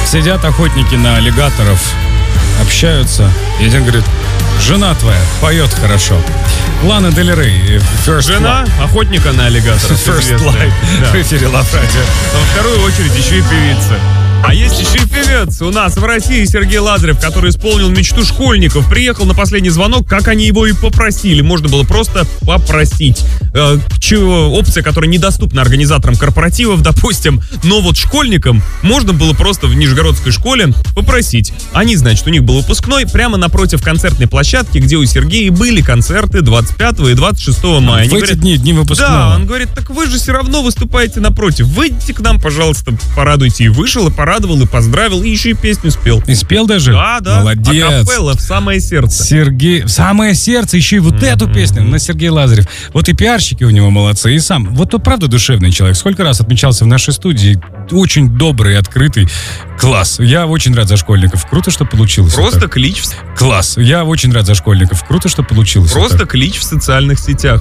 Сидят охотники на аллигаторов, общаются. И один говорит: жена твоя поет хорошо. Лана Дель Рей, First Жена Light. охотника на аллигаторов. First известная. Light. Да. В эфире Лав Радио. Но во вторую очередь еще и певица. А есть еще и певец у нас в России, Сергей Лазарев, который исполнил мечту школьников. Приехал на последний звонок, как они его и попросили. Можно было просто попросить. Опция, которая недоступна организаторам корпоративов, допустим. Но вот школьникам можно было просто в Нижегородской школе попросить. Они, значит, у них был выпускной прямо напротив концертной площадки, где у Сергея были концерты 25 и 26 мая. В эти дни выпускного. Да, он говорит: так вы же все равно выступаете напротив. Выйдите к нам, пожалуйста, порадуйте. И вышел, и порадовал, и поздравил, и еще и песню спел. И спел даже? Да. Молодец. Акапелла в самое сердце. Сергей, в самое сердце, еще и вот эту песню на Сергей Лазарев. Вот и пиарщики у него молодцы, и сам. Вот он правда душевный человек. Сколько раз отмечался в нашей студии. Очень добрый, открытый. Класс. Я очень рад за школьников. Круто, что получилось. Просто клич. Класс. Я очень рад за школьников. Круто, что получилось. Просто клич в социальных сетях.